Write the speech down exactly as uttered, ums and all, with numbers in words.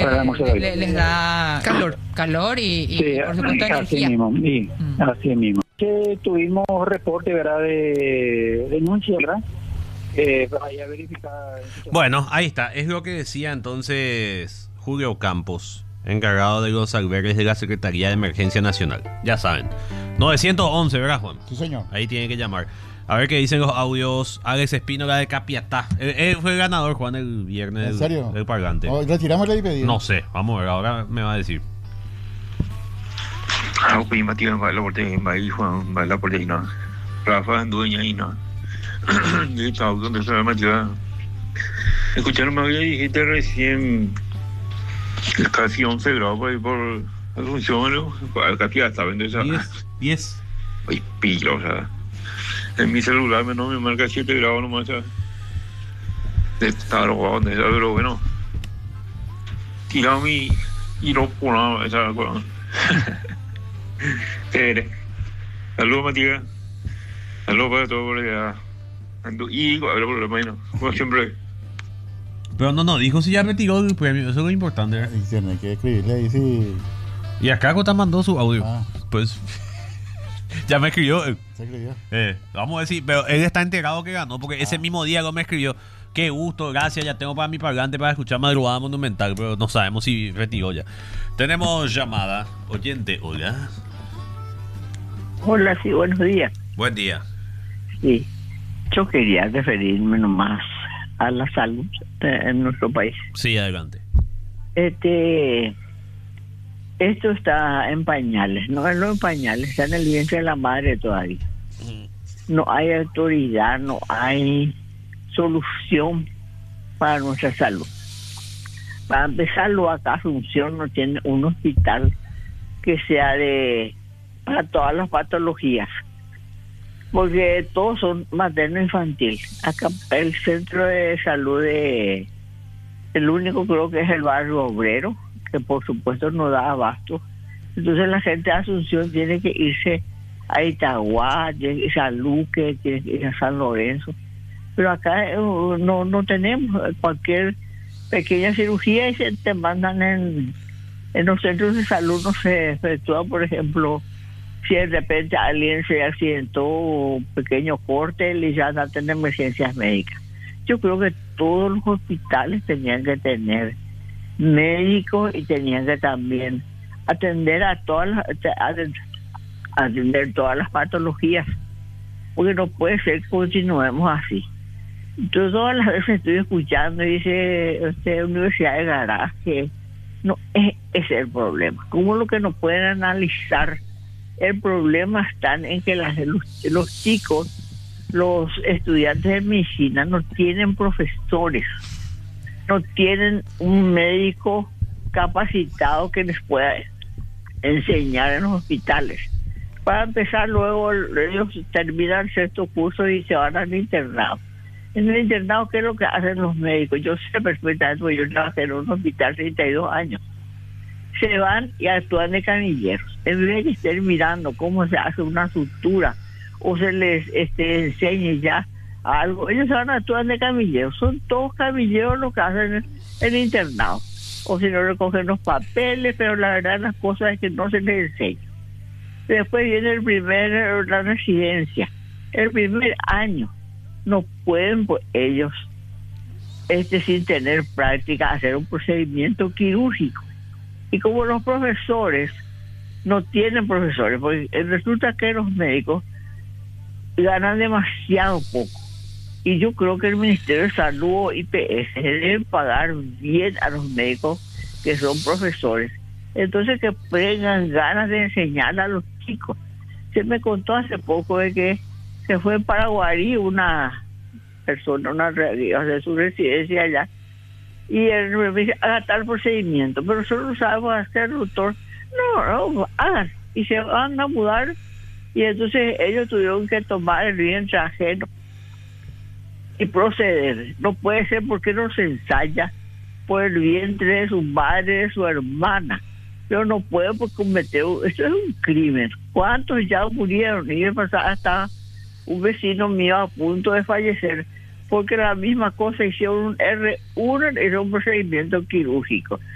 le, le, les da calor, calor y, y sí, por supuesto así energía. mismo, y, Mm. así mismo. Que tuvimos reporte, ¿verdad? De denuncia, ¿verdad? Eh, para ya verificar. Bueno, ahí está. Es lo que decía entonces Julio Campos, encargado de los albergues de la Secretaría de Emergencia Nacional. Ya saben. novecientos once, ¿verdad, Juan? Sí, señor. Ahí tienen que llamar. A ver qué dicen los audios. Alex Espínola de Capiatá. Él, él fue el ganador, Juan, el viernes. ¿En serio? Del parlante. Oh, ¿retiramos la despedida? No sé. Vamos a ver. Ahora me va a decir. Aku punya mati kan kalau porte mai Juan, bala porte ina. Rafa dueña ina. De chao donde se llama ya. Escucharon más y dijiste recién casi once grados por, por Asunción, ¿no? Casi hasta vende esa. diez. Ay, pillo, o sea. En mi celular me no me marca siete grados nomás, ¿sabes? Está robado, pero bueno. Tirado mi y no por nada, esa cosa. Eh, saludos, Matías. Saludos para todos por allá. Ando y por lo menos, como siempre. Pero no, no, dijo si ya retiró el premio. Eso es lo importante, ¿eh? Y tiene que escribirle ahí, sí. Y acá Cota mandó su audio. Ah. Pues ya me escribió. Eh, Se escribió. eh, vamos a decir, pero él está enterado que ganó, porque Ah. ese mismo día lo me escribió. Qué gusto, gracias, ya tengo para mi parlante para escuchar Madrugada Monumental, pero no sabemos si retiró ya. Tenemos llamada. Oyente, hola. Hola, sí, buenos días. Buen día. Sí, yo quería referirme nomás a la salud de- en nuestro país. Sí, adelante. Este, esto está en pañales, no es lo en pañales, está en el vientre de la madre todavía. No hay autoridad, no hay solución para nuestra salud. Para empezarlo, acá Asunción no tiene un hospital que sea de para todas las patologías, porque todos son materno-infantil. Acá el centro de salud de el único creo que es el barrio obrero, que por supuesto no da abasto. Entonces la gente de Asunción tiene que irse a Itagua, tiene que irse a Luque, tiene que irse a San Lorenzo. Pero acá eh, no no tenemos cualquier pequeña cirugía y se te mandan en, en los centros de salud, no se efectúa, por ejemplo, si de repente alguien se accidentó, un pequeño corte, le ya a tener emergencias médicas. Yo creo que todos los hospitales tenían que tener médicos y tenían que también atender a todas las, atender todas las patologías, porque no puede ser que continuemos así. Yo todas las veces estoy escuchando y dice usted Universidad de Garaje, no es, ese es el problema. ¿Cómo lo que no pueden analizar? El problema está en que las, los, los chicos, los estudiantes de medicina no tienen profesores, no tienen un médico capacitado que les pueda enseñar en los hospitales. Para empezar, luego ellos terminan el sexto curso y se van al internado. En el internado, ¿qué es lo que hacen los médicos? Yo sé perfectamente, porque yo trabajé en un hospital treinta y dos años. Se van y actúan de camilleros. En vez de estar mirando cómo se hace una sutura o se les este, enseñe ya algo, ellos se van a actuar de camilleros. Son todos camilleros lo que hacen en el internado. O si no, recogen los papeles, pero la verdad las cosas es que no se les enseña. Después viene el primer, la residencia. El primer año no pueden pues, ellos, este sin tener práctica, hacer un procedimiento quirúrgico. Y como los profesores no tienen profesores, porque resulta que los médicos ganan demasiado poco. Y yo creo que el Ministerio de Salud o I P S deben pagar bien a los médicos que son profesores. Entonces que tengan ganas de enseñar a los chicos. Se me contó hace poco de que se fue en Paraguarí una persona, una de su residencia allá, y él me dice, haga tal procedimiento, pero nosotros no sabemos hacer, doctor. No, no, hagan. Y se van a mudar, y entonces ellos tuvieron que tomar el vientre ajeno y proceder. No puede ser porque no se ensaya por el vientre de su madre, de su hermana. Pero no puede porque cometió, esto es un crimen. ¿Cuántos ya murieron? Y de pasar hasta un vecino mío a punto de fallecer, porque la misma cosa hicieron un R uno, era un procedimiento quirúrgico.